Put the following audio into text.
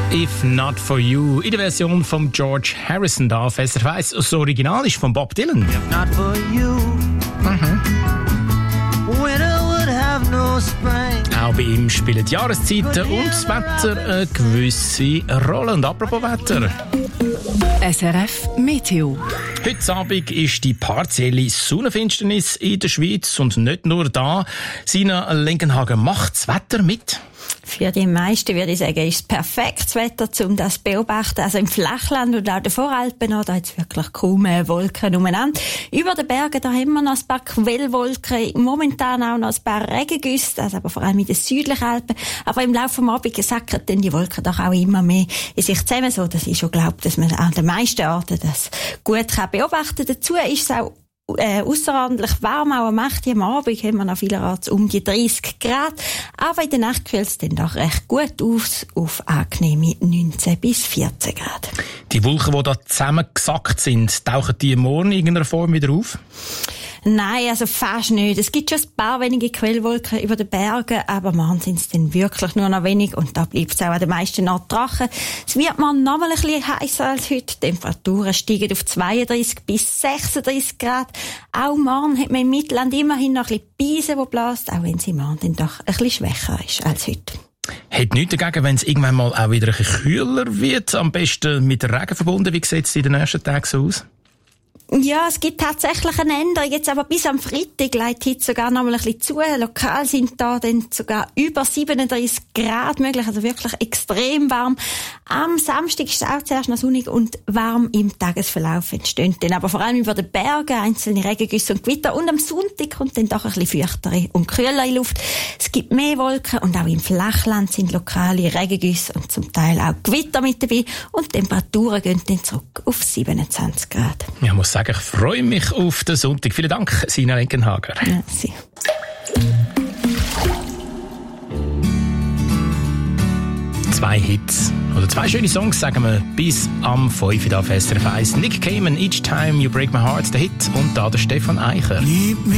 If Not For You in der Version von George Harrison da auf SRF 1. Das Original ist von Bob Dylan. If not for you, winter would have no spring. Auch bei ihm spielen die Jahreszeiten und das Wetter eine gewisse Rolle. Und apropos Wetter. SRF Meteo. Heute Abend ist die partielle Sonnenfinsternis in der Schweiz und nicht nur da. Sina Lenkenhagen macht das Wetter mit. Für die meisten würde ich sagen, ist es perfektes Wetter, um das zu beobachten. Also im Flachland und auch den Voralpen, da hat es wirklich kaum Wolken umeinander. Über den Bergen, da haben wir noch ein paar Quellwolken, momentan auch noch ein paar Regengüsse, also aber vor allem in den südlichen Alpen. Aber im Laufe des Abends sacken dann die Wolken doch auch immer mehr in sich zusammen, so dass ich schon glaube, dass man an den meisten Orten das gut beobachten kann. Dazu ist es auch ausserordentlich warm, auch am 8. am Abend haben wir noch vielerorts um die 30 Grad, aber in der Nacht kühlt es dann doch recht gut aus, auf angenehme 19 bis 14 Grad. Die Wolken, die da zusammengesackt sind, tauchen die morgen in irgendeiner Form wieder auf? Nein, also fast nicht. Es gibt schon ein paar wenige Quellwolken über den Bergen, aber morgen sind es dann wirklich nur noch wenig und da bleibt es auch an den meisten Orten trocken. Es wird morgen noch mal ein bisschen heißer als heute. Die Temperaturen steigen auf 32 bis 36 Grad. Auch morgen hat man im Mittelland immerhin noch ein bisschen Beise, die bläst, auch wenn sie morgen dann doch ein bisschen schwächer ist als heute. Hat nichts dagegen, wenn es irgendwann mal auch wieder ein bisschen kühler wird, am besten mit Regen verbunden. Wie sieht es in den nächsten Tagen so aus? Ja, es gibt tatsächlich eine Änderung. Jetzt aber bis am Freitag leitet heute sogar noch mal ein bisschen zu. Lokal sind da dann sogar über 37 Grad möglich, also wirklich extrem warm. Am Samstag ist es auch zuerst noch sonnig und warm im Tagesverlauf entstehen dann aber vor allem über den Bergen einzelne Regengüsse und Gewitter. Und am Sonntag kommt dann doch ein bisschen feuchtere und kühlere Luft. Es gibt mehr Wolken und auch im Flachland sind lokale Regengüsse und zum Teil auch Gewitter mit dabei. Und die Temperaturen gehen dann zurück auf 27 Grad. Ja, ich muss sagen, ich freue mich auf den Sonntag. Vielen Dank, Sina Lenkenhager. Merci. Zwei Hits, oder zwei schöne Songs, sagen wir, bis am 5 Uhr auf SRF 1. Nick Cayman, Each Time You Break My Heart, der Hit, und da der Stefan Eicher.